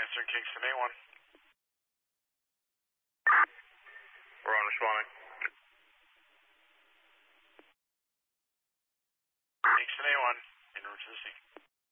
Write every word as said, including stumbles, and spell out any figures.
Answering Kingston A one. We're on responding. Kingston A one, en route to the scene.